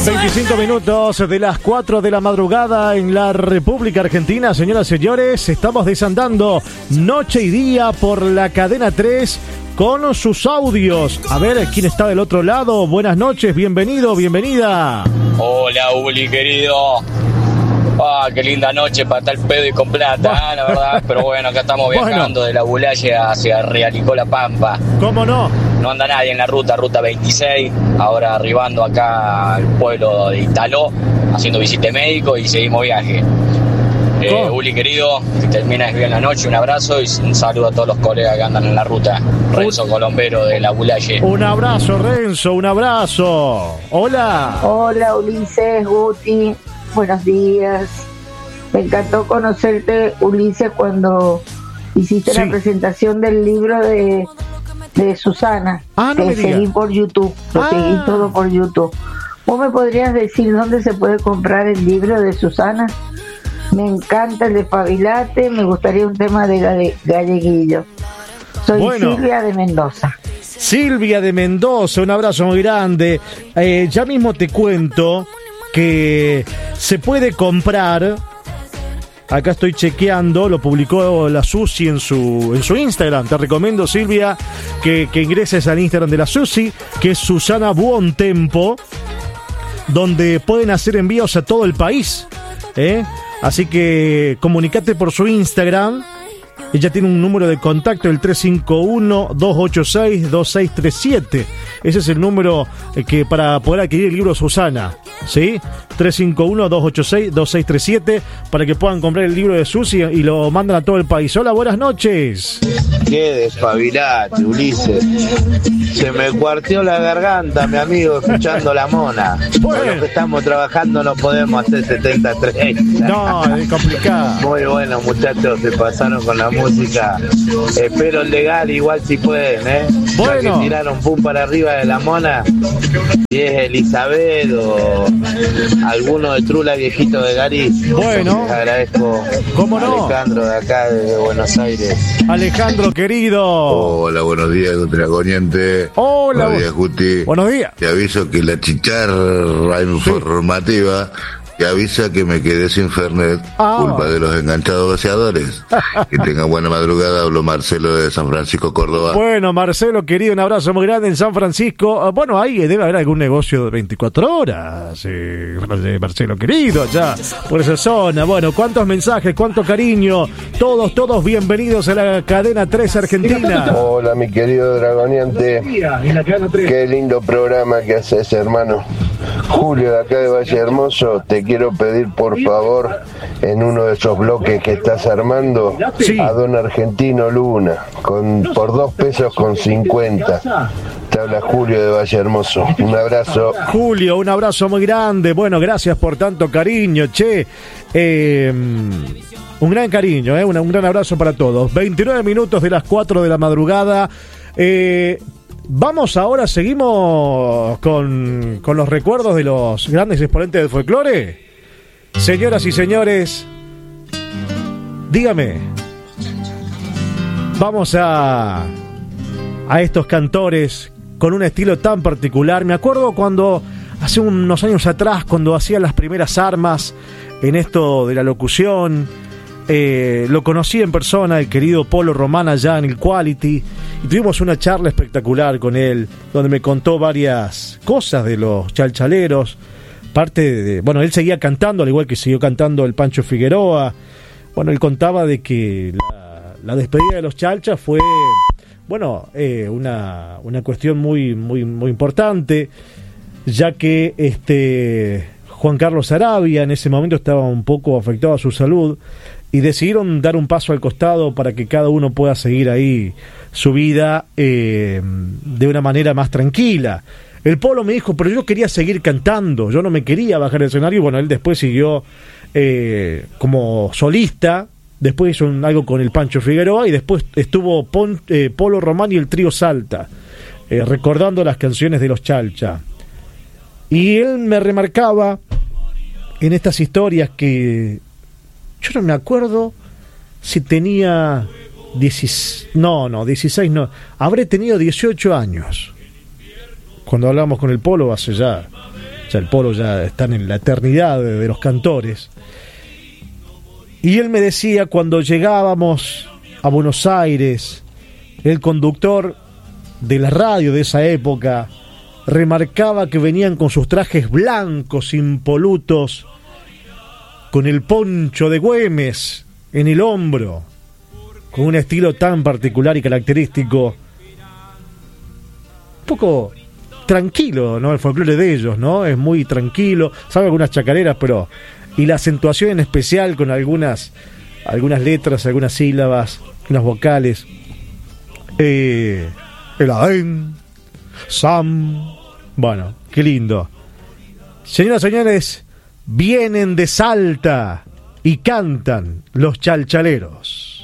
25 minutos de las 4 de la madrugada en la República Argentina. Señoras y señores, estamos desandando noche y día por la cadena 3 con sus audios. A ver, ¿quién está del otro lado? Buenas noches, bienvenido, bienvenida. Hola, Uli, querido. Qué linda noche para estar pedo y con plata, la verdad. Pero bueno, acá estamos viajando de la Bulaye hacia Realicó La Pampa. ¿Cómo no? No anda nadie en la ruta 26. Ahora arribando acá al pueblo de Italó, haciendo visita médico y seguimos viaje. Uli, querido, que termines bien la noche. Un abrazo y un saludo a todos los colegas que andan en la ruta. Renzo Colombero de la Bulaye. Un abrazo, Renzo, un abrazo. Hola. Hola, Ulises, Guti. Buenos días. Me encantó conocerte, Ulises, cuando hiciste la presentación del libro de Susana. No que seguí por YouTube. Lo seguí todo por YouTube. ¿Vos me podrías decir dónde se puede comprar el libro de Susana? Me encanta el de Fabilate. Me gustaría un tema de Galleguillo. Soy Silvia de Mendoza. Silvia de Mendoza, un abrazo muy grande. Ya mismo te cuento que se puede comprar. Acá estoy chequeando, lo publicó la Susi en su Instagram. Te recomiendo, Silvia, que ingreses al Instagram de la Susi, que es Susana Buontempo, donde pueden hacer envíos a todo el país, Así que comunicate por su Instagram. Ella tiene un número de contacto, el 351-286-2637. Ese es el número que para poder adquirir el libro Susana, ¿sí? 351-286-2637 para que puedan comprar el libro de Susi y lo mandan a todo el país. Hola, buenas noches. Qué despabilate, Ulises. Se me cuarteó la garganta, mi amigo, escuchando La Mona. Bueno. Los que estamos trabajando no podemos hacer 70-30. No, es complicado. Muy bueno, muchachos, se pasaron con la música. Espero legal, igual si pueden, Bueno. Ya que tiraron pum para arriba de La Mona. Si es Elizabeth o alguno de Trula viejito de Garí. Bueno. Les agradezco. ¿Cómo no? Alejandro de acá, de Buenos Aires. Alejandro, querido. Hola, buenos días, Dragoniente. Hola. Buenos días, Guti. Buenos días. Te aviso que la chicharra informativa te avisa que me quedé sin Fernet, culpa de los enganchados vaciadores. Que tenga buena madrugada. Hablo Marcelo de San Francisco, Córdoba. Bueno, Marcelo, querido, un abrazo muy grande en San Francisco. Bueno, ahí debe haber algún negocio de 24 horas. Marcelo, querido, allá por esa zona. Bueno, cuántos mensajes, cuánto cariño. Todos bienvenidos a la cadena 3 Argentina. Hola, mi querido Dragoniente. Qué lindo programa que haces, hermano. Julio, de acá de Valle Hermoso, te quiero pedir por favor, en uno de esos bloques que estás armando, a Don Argentino Luna, por 2 pesos con 50. Te habla Julio de Valle Hermoso. Un abrazo. Julio, un abrazo muy grande. Bueno, gracias por tanto cariño, che. Un gran cariño, un gran abrazo para todos. 29 minutos de las 4 de la madrugada. Vamos ahora, seguimos con los recuerdos de los grandes exponentes del folclore. Señoras y señores, dígame, vamos a estos cantores con un estilo tan particular. Me acuerdo cuando, hace unos años atrás, cuando hacía las primeras armas en esto de la locución, lo conocí en persona, el querido Polo Román, allá en el Quality, y tuvimos una charla espectacular con él, donde me contó varias cosas de los chalchaleros, bueno, él seguía cantando, al igual que siguió cantando el Pancho Figueroa. Bueno, él contaba de que la despedida de los chalchas fue, bueno, una cuestión muy, muy, muy importante, ya que Juan Carlos Arabia en ese momento estaba un poco afectado a su salud, y decidieron dar un paso al costado para que cada uno pueda seguir ahí su vida de una manera más tranquila. El Polo me dijo, pero yo quería seguir cantando, yo no me quería bajar del escenario. Y bueno, él después siguió como solista, después hizo algo con el Pancho Figueroa, y después estuvo Polo Román y el Trío Salta, recordando las canciones de los Chalcha. Y él me remarcaba en estas historias que yo no me acuerdo si tenía 16 no, habré tenido 18 años cuando hablamos con el Polo hace ya Ya el Polo ya están en la eternidad de los cantores. Y él me decía, cuando llegábamos a Buenos Aires, el conductor de la radio de esa época remarcaba que venían con sus trajes blancos, impolutos, con el poncho de Güemes en el hombro, con un estilo tan particular y característico, un poco tranquilo, ¿no? El folclore de ellos, ¿no? Es muy tranquilo, sabe algunas chacareras, pero... Y la acentuación en especial con algunas letras, algunas sílabas, unas vocales. El Adén, Sam... Bueno, qué lindo. Señoras y señores, vienen de Salta y cantan los chalchaleros.